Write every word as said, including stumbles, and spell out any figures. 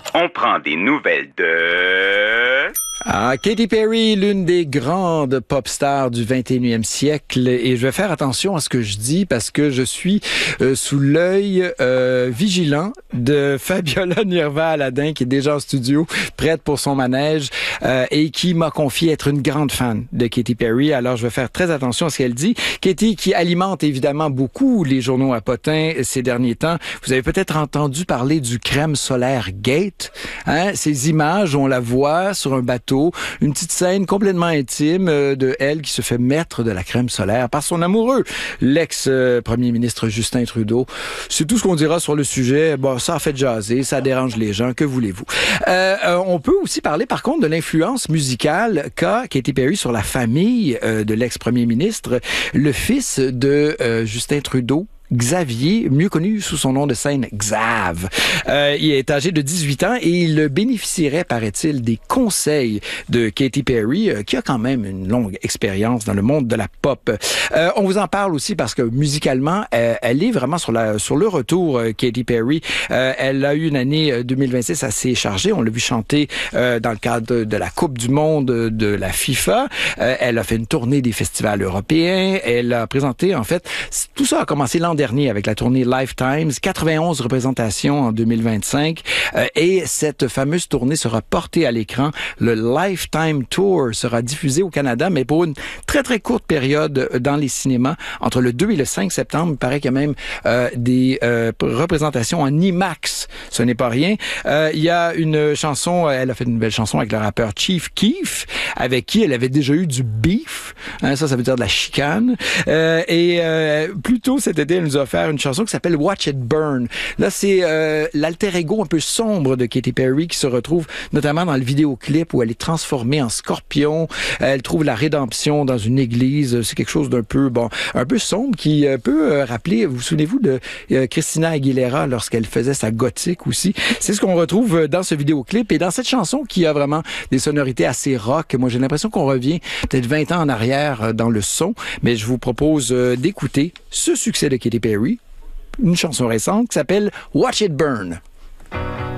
On prend des nouvelles de... Ah, Katy Perry, l'une des grandes pop stars du vingt et unième siècle, et je vais faire attention à ce que je dis parce que je suis euh, sous l'œil euh, vigilant de Fabiola Nirva-Aladin qui est déjà en studio, prête pour son manège euh, et qui m'a confié être une grande fan de Katy Perry. Alors je vais faire très attention à ce qu'elle dit. Katy qui alimente évidemment beaucoup les journaux à potins ces derniers temps. Vous avez peut-être entendu parler du crème solaire Gate, hein? Ces images où on la voit sur un bateau, une petite scène complètement intime euh, de elle qui se fait mettre de la crème solaire par son amoureux, l'ex-premier ministre Justin Trudeau. C'est tout ce qu'on dira sur le sujet. Bon, ça a fait jaser, ça dérange les gens, que voulez-vous. Euh, euh, on peut aussi parler par contre de l'influence musicale qu'a Katy Perry sur la famille euh, de l'ex-premier ministre, le fils de euh, Justin Trudeau, Xavier, mieux connu sous son nom de scène Xav. Euh, il est âgé de dix-huit ans et il bénéficierait, paraît-il, des conseils de Katy Perry, euh, qui a quand même une longue expérience dans le monde de la pop. Euh, on vous en parle aussi parce que musicalement, euh, elle est vraiment sur la sur le retour, euh, Katy Perry. Euh, elle a eu une année deux mille vingt-six assez chargée. On l'a vu chanter euh, dans le cadre de la Coupe du monde de la FIFA. Euh, elle a fait une tournée des festivals européens. Elle a présenté, en fait, tout ça a commencé l'an dernier avec la tournée Lifetimes, quatre-vingt-onze représentations en deux mille vingt-cinq, euh, et cette fameuse tournée sera portée à l'écran. Le Lifetime Tour sera diffusé au Canada, mais pour une très très courte période dans les cinémas, entre le deux et le cinq septembre. Il paraît qu'il y a même euh, des euh, représentations en IMAX. Ce n'est pas rien. Euh, il y a une chanson, elle a fait une nouvelle chanson avec le rappeur Chief Keef, avec qui elle avait déjà eu du beef. Hein, ça, ça veut dire de la chicane. Euh, et euh, plus tôt cet été, elle nous a offert une chanson qui s'appelle Watch It Burn. Là, c'est euh, l'alter ego un peu sombre de Katy Perry qui se retrouve notamment dans le vidéoclip où elle est transformée en scorpion. Elle trouve la rédemption dans une église. C'est quelque chose d'un peu, bon, un peu sombre qui euh, peut euh, rappeler, vous vous souvenez-vous de euh, Christina Aguilera lorsqu'elle faisait sa gothique aussi? C'est ce qu'on retrouve dans ce vidéoclip et dans cette chanson qui a vraiment des sonorités assez rock. Moi, j'ai l'impression qu'on revient peut-être vingt ans en arrière dans le son, mais je vous propose euh, d'écouter ce succès de Katy Perry, une chanson récente qui s'appelle Watch It Burn.